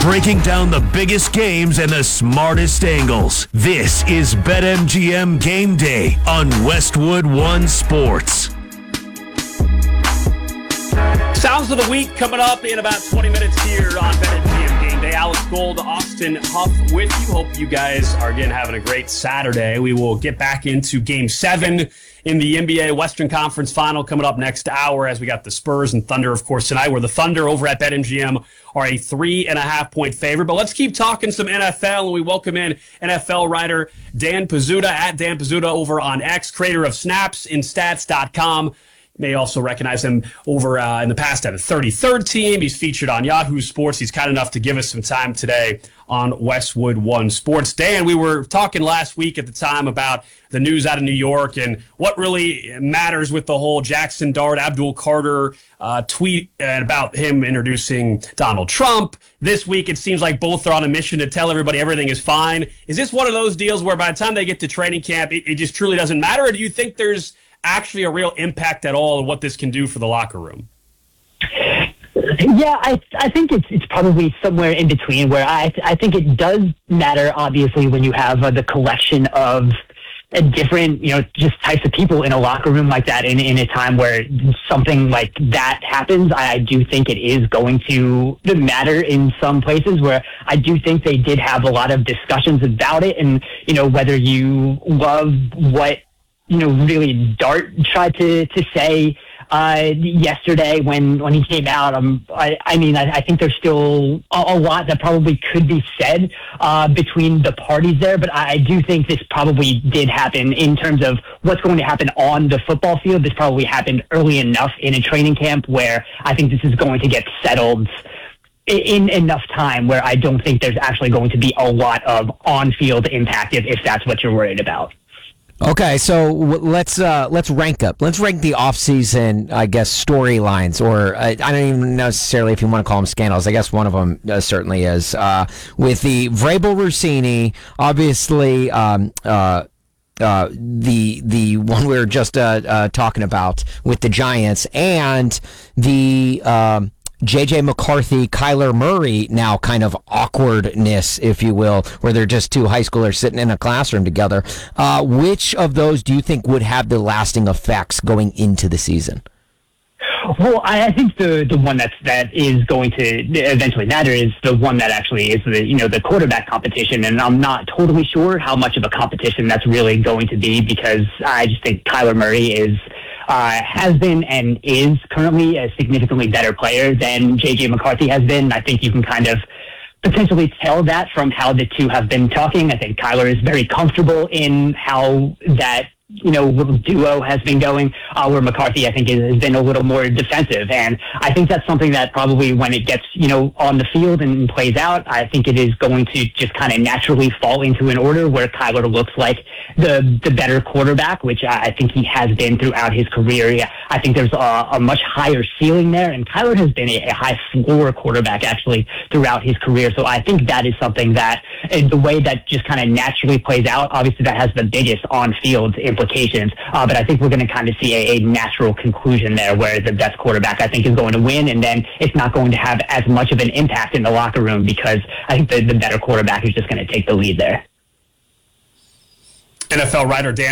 breaking down the biggest games and the smartest angles. This is BetMGM Game Day on Westwood One Sports. Sounds of the week coming up in about 20 minutes here on BetMGM Game Day. Alex Gold, Austin Huff with you. Hope you guys are again having a great Saturday. We will get back into Game 7 in the NBA Western Conference Final coming up next hour as we got the Spurs and Thunder, of course, tonight, where the Thunder over at BetMGM are a 3.5-point favorite. But let's keep talking some NFL, and we welcome in NFL writer Dan Pizzuta at Dan Pizzuta over on X, creator of SnapsInStats.com. May also recognize him over in the past at the 33rd team. He's featured on Yahoo Sports. He's kind enough to give us some time today on Westwood One Sports. Dan, we were talking last week at the time about the news out of New York and what really matters with the whole Jackson Dart, Abdul Carter tweet about him introducing Donald Trump. This week, it seems like both are on a mission to tell everybody everything is fine. Is this one of those deals where by the time they get to training camp, it just truly doesn't matter? Or do you think there's actually a real impact at all on what this can do for the locker room? Yeah, I think it's probably somewhere in between, where I think it does matter, obviously, when you have the collection of different, just types of people in a locker room like that in a time where something like that happens. I do think it is going to matter in some places, where I do think they did have a lot of discussions about it. And, whether you love what really Dart tried to say yesterday when he came out. I think there's still a lot that probably could be said between the parties there, but I do think this probably did happen in terms of what's going to happen on the football field. This probably happened early enough in a training camp where I think this is going to get settled in enough time where I don't think there's actually going to be a lot of on-field impact if that's what you're worried about. Okay, so let's rank up. Let's rank the offseason, I guess, storylines, or I don't even necessarily if you want to call them scandals. I guess one of them certainly is with the Vrabel Rossini, obviously the one we were just talking about with the Giants, and the J.J. McCarthy, Kyler Murray, now kind of awkwardness, if you will, where they're just two high schoolers sitting in a classroom together. Which of those do you think would have the lasting effects going into the season? Well, I think the one that is going to eventually matter is the one that actually is the quarterback competition, and I'm not totally sure how much of a competition that's really going to be, because I just think Kyler Murray has been and is currently a significantly better player than J.J. McCarthy has been. I think you can kind of potentially tell that from how the two have been talking. I think Kyler is very comfortable in how that little duo has been going, where McCarthy, I think, has been a little more defensive. And I think that's something that probably when it gets, on the field and plays out, I think it is going to just kind of naturally fall into an order where Kyler looks like the better quarterback, which I think he has been throughout his career. Yeah, I think there's a much higher ceiling there, and Kyler has been a high floor quarterback actually throughout his career. So I think that is something that the way that just kind of naturally plays out, obviously that has the biggest on-field implications. But I think we're going to kind of see a natural conclusion there where the best quarterback, I think, is going to win, and then it's not going to have as much of an impact in the locker room because I think the better quarterback is just going to take the lead there. NFL writer Dan